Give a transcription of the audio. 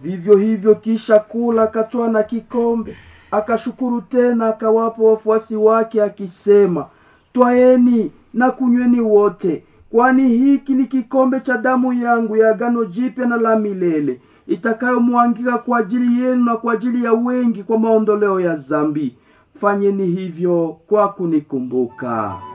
Vivyo hivyo kisha kula akatwaa na kikombe, akashukuru tena akawapa wafuasi wake akisema, twaeni na kunyweni wote, kwani hiki ni kikombe cha damu yangu ya agano jipya na la milele, itakayomwangika kwa ajili yenu na kwa ajili ya wengi kwa maondoleo ya dhambi. Fanyeni hivyo kwa kunikumbuka.